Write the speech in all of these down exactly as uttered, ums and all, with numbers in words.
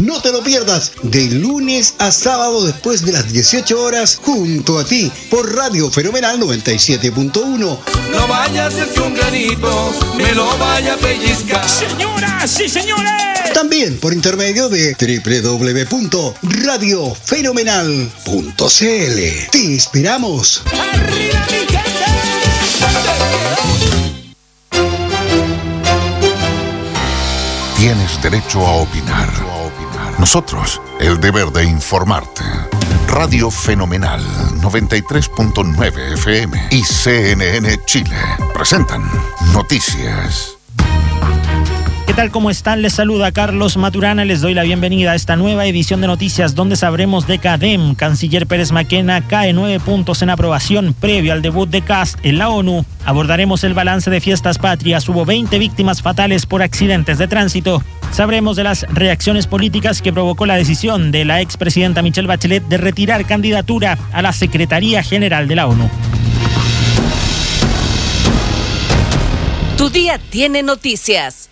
No te lo pierdas, de lunes a sábado después de las dieciocho horas, junto a ti, por Radio Fenomenal noventa y siete punto uno. No vaya a ser un granito, me lo vaya a pellizcar. ¡Señoras y señores! También por intermedio de doble u doble u doble u punto radio fenomenal punto c l. ¡Te esperamos! ¡Arriba mi gente! Tienes derecho a opinar. Nosotros, el deber de informarte. Radio Fenomenal noventa y tres punto nueve F M y C N N Chile presentan Noticias. ¿Qué tal? ¿Cómo están? Les saluda Carlos Maturana. Les doy la bienvenida a esta nueva edición de Noticias donde sabremos de CADEM. Canciller Pérez Maquena cae nueve puntos en aprobación previo al debut de Kast en la ONU. Abordaremos el balance de Fiestas Patrias. Hubo veinte víctimas fatales por accidentes de tránsito. Sabremos de las reacciones políticas que provocó la decisión de la expresidenta Michelle Bachelet de retirar candidatura a la Secretaría General de la ONU. Tu día tiene noticias.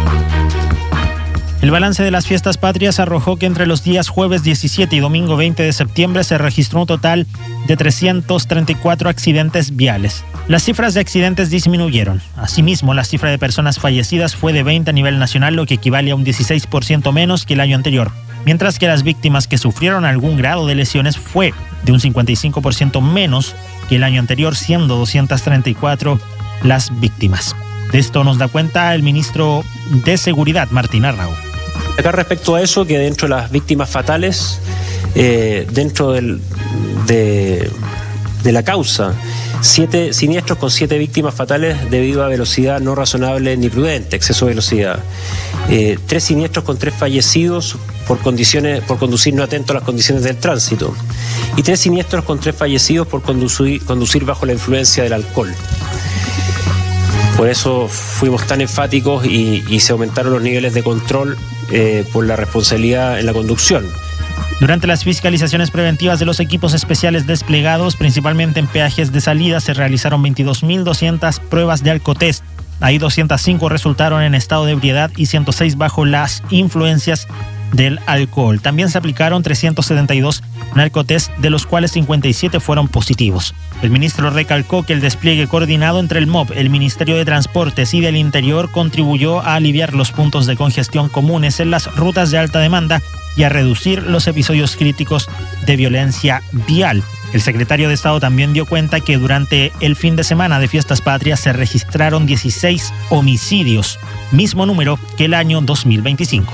El balance de las Fiestas Patrias arrojó que entre los días jueves diecisiete y domingo veinte de septiembre se registró un total de trescientos treinta y cuatro accidentes viales. Las cifras de accidentes disminuyeron. Asimismo, la cifra de personas fallecidas fue de veinte a nivel nacional, lo que equivale a un dieciséis por ciento menos que el año anterior, mientras que las víctimas que sufrieron algún grado de lesiones fue de un cincuenta y cinco por ciento menos que el año anterior, siendo doscientas treinta y cuatro las víctimas. De esto nos da cuenta el ministro de Seguridad, Martín Arrau. Acá respecto a eso, que dentro de las víctimas fatales, eh, dentro del, de, de la causa, siete siniestros con siete víctimas fatales debido a velocidad no razonable ni prudente, exceso de velocidad. Eh, tres siniestros con tres fallecidos por condiciones, por conducir no atento a las condiciones del tránsito. Y tres siniestros con tres fallecidos por conducir, conducir bajo la influencia del alcohol. Por eso fuimos tan enfáticos y, y se aumentaron los niveles de control eh, por la responsabilidad en la conducción. Durante las fiscalizaciones preventivas de los equipos especiales desplegados, principalmente en peajes de salida, se realizaron veintidós mil doscientas pruebas de alcotest. Ahí doscientas cinco resultaron en estado de ebriedad y ciento seis bajo las influencias del alcohol. También se aplicaron trescientos setenta y dos narcotest, de los cuales cincuenta y siete fueron positivos. El ministro recalcó que el despliegue coordinado entre el M O B, el Ministerio de Transportes y del Interior contribuyó a aliviar los puntos de congestión comunes en las rutas de alta demanda y a reducir los episodios críticos de violencia vial. El secretario de Estado también dio cuenta que durante el fin de semana de Fiestas Patrias se registraron dieciséis homicidios, mismo número que el año dos mil veinticinco.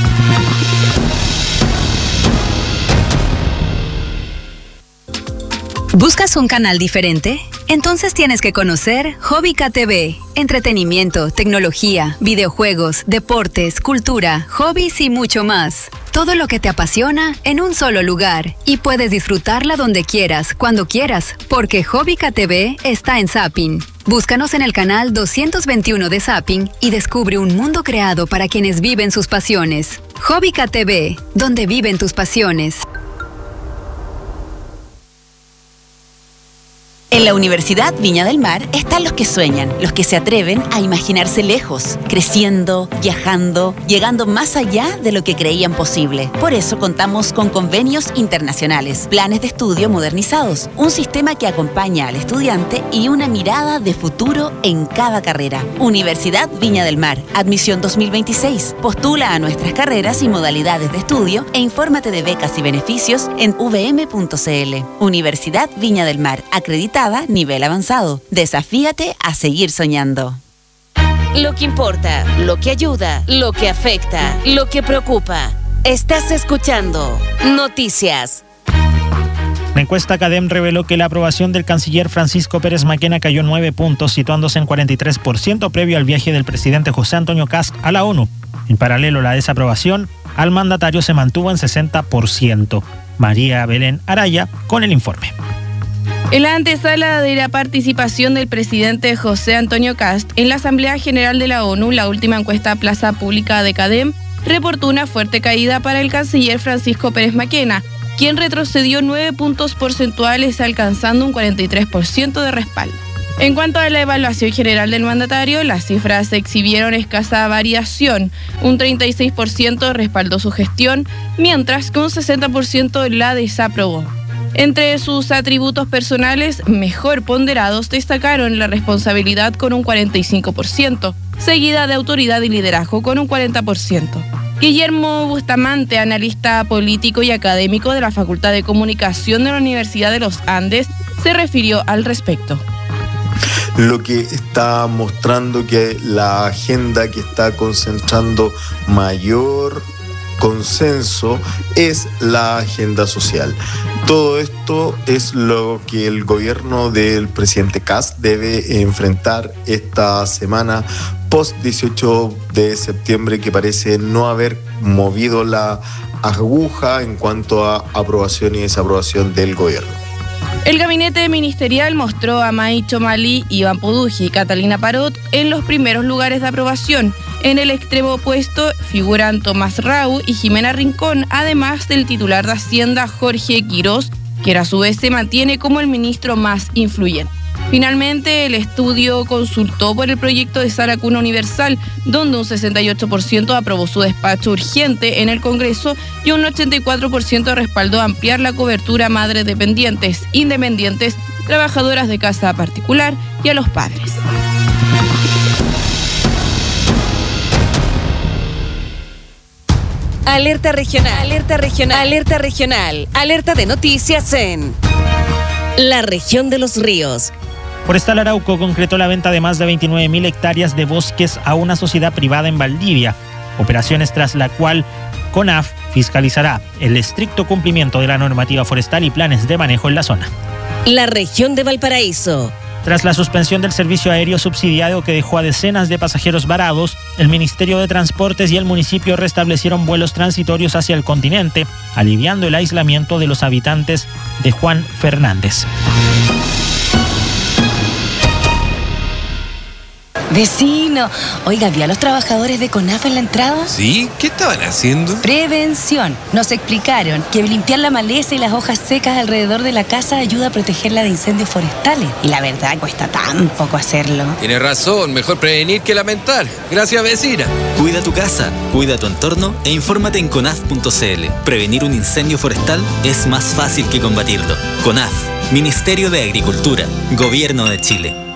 ¿Buscas un canal diferente? Entonces tienes que conocer Hobbica T V. Entretenimiento, tecnología, videojuegos, deportes, cultura, hobbies y mucho más. Todo lo que te apasiona en un solo lugar. Y puedes disfrutarla donde quieras, cuando quieras, porque Hobbica T V está en Zapping. Búscanos en el canal doscientos veintiuno de Zapping y descubre un mundo creado para quienes viven sus pasiones. Hobbica T V, donde viven tus pasiones. En la Universidad Viña del Mar están los que sueñan, los que se atreven a imaginarse lejos, creciendo, viajando, llegando más allá de lo que creían posible. Por eso contamos con convenios internacionales, planes de estudio modernizados, un sistema que acompaña al estudiante y una mirada de futuro en cada carrera. Universidad Viña del Mar, admisión dos mil veintiséis. Postula a nuestras carreras y modalidades de estudio e infórmate de becas y beneficios en v m punto c l. Universidad Viña del Mar, acreditada nivel avanzado. Desafíate a seguir soñando. Lo que importa, lo que ayuda, lo que afecta, lo que preocupa. Estás escuchando Noticias. La encuesta CADEM reveló que la aprobación del canciller Francisco Pérez Maquena cayó nueve puntos, situándose en cuarenta y tres por ciento previo al viaje del presidente José Antonio Kast a la ONU. En paralelo, la desaprobación al mandatario se mantuvo en sesenta por ciento. María Belén Araya con el informe. En la antesala de la participación del presidente José Antonio Kast en la Asamblea General de la ONU, la última encuesta Plaza Pública de CADEM reportó una fuerte caída para el canciller Francisco Pérez Maquena, quien retrocedió nueve puntos porcentuales alcanzando un cuarenta y tres por ciento de respaldo. En cuanto a la evaluación general del mandatario, las cifras exhibieron escasa variación. Un treinta y seis por ciento respaldó su gestión, mientras que un sesenta por ciento la desaprobó. Entre sus atributos personales mejor ponderados destacaron la responsabilidad con un cuarenta y cinco por ciento, seguida de autoridad y liderazgo con un cuarenta por ciento. Guillermo Bustamante, analista político y académico de la Facultad de Comunicación de la Universidad de los Andes, se refirió al respecto. Lo que está mostrando que la agenda que está concentrando mayor consenso es la agenda social. Todo esto es lo que el gobierno del presidente Kast debe enfrentar esta semana post dieciocho de septiembre, que parece no haber movido la aguja en cuanto a aprobación y desaprobación del gobierno. El gabinete ministerial mostró a May Chomalí, Iván Poduji y Catalina Parot en los primeros lugares de aprobación. En el extremo opuesto figuran Tomás Rau y Jimena Rincón, además del titular de Hacienda Jorge Quirós, que a su vez se mantiene como el ministro más influyente. Finalmente, el estudio consultó por el proyecto de Sala Cuna Universal, donde un sesenta y ocho por ciento aprobó su despacho urgente en el Congreso y un ochenta y cuatro por ciento respaldó ampliar la cobertura a madres dependientes, independientes, trabajadoras de casa particular y a los padres. Alerta regional, alerta regional, alerta regional, alerta de noticias en la región de los ríos. Forestal Arauco concretó la venta de más de veintinueve mil hectáreas de bosques a una sociedad privada en Valdivia, operaciones tras la cual CONAF fiscalizará el estricto cumplimiento de la normativa forestal y planes de manejo en la zona. La región de Valparaíso. Tras la suspensión del servicio aéreo subsidiado que dejó a decenas de pasajeros varados, el Ministerio de Transportes y el municipio restablecieron vuelos transitorios hacia el continente, aliviando el aislamiento de los habitantes de Juan Fernández. Vecino, oiga, ¿vio a los trabajadores de CONAF en la entrada? ¿Sí? ¿Qué estaban haciendo? Prevención. Nos explicaron que limpiar la maleza y las hojas secas alrededor de la casa ayuda a protegerla de incendios forestales. Y la verdad cuesta tan poco hacerlo. Tiene razón, mejor prevenir que lamentar. Gracias, vecina. Cuida tu casa, cuida tu entorno e infórmate en conaf punto c l. Prevenir un incendio forestal es más fácil que combatirlo. CONAF, Ministerio de Agricultura, Gobierno de Chile.